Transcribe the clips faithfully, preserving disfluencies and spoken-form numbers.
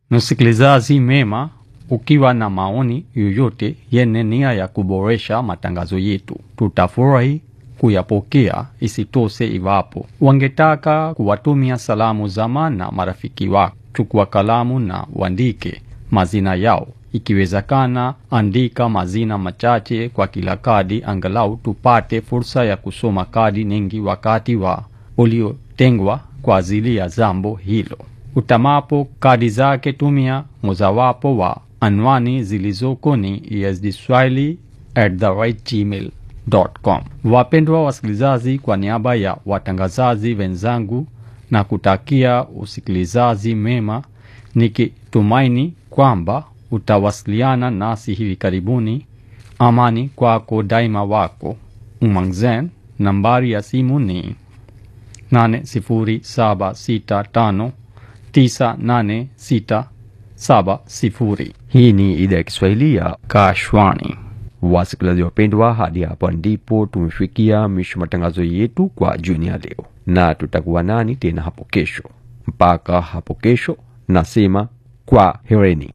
Msikilizaji mema, ukiwa na maoni yoyote yenye nia ya kuboresha matangazo yetu, tutafurahi kuyapokea. Isitoshe, iwapo wangetaka kuwatumia salamu zama na marafiki wako, chukua kalamu na uandike mazina yao. Ikiwezekana, andika mazina machache kwa kila kadi, angalau tupate fursa ya kusoma kadi nyingi wakati wa uliotengwa kwa ajili ya jambo hilo. Utamapo kadi zake, tumia mojawapo wa anwani zilizoko ni e s d swahili at the right gmail dot com. Wapendwa wasikilizaji, kwa niaba ya watangazaji wenzangu na kutakia usikilizaji mema, nikitumaini kwamba utawasiliana nasi hivi karibuni. Amani kwako daima, wako Umangzen. Nambari ya simu ni nane zero saba sita tano tisa nane sita saba zero. Hii ni idhaa ya Kiswahili ya Kashwani. Wasikilizaji wapendwa, hadi hapa ndipo tumefikia mwisho matangazo yetu kwa jioni ya leo, na tutakuwa nani tena hapo kesho. Mpaka hapo kesho, nasema kwa hereni.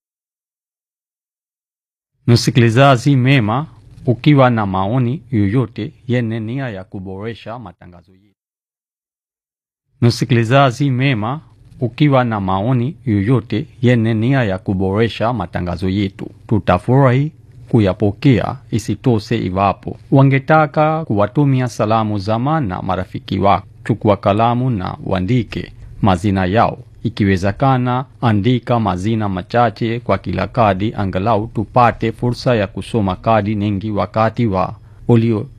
Msikilizaji mema, ukiwa na maoni yoyote yenye nia ya kuboresha matangazo yetu. Msikilizaji mema, ukiwa na maoni yoyote yenye nia ya kuboresha matangazo yetu, tutafurahi kuyapokea. Isitoshe, iwapo wangetaka kuwatumia salamu zama na marafiki wako, chukua kalamu na uandike mazina yao. Ikiwezekana, andika mazina machache kwa kila kadi, angalau tupate fursa ya kusoma kadi nyingi wakati wa ulio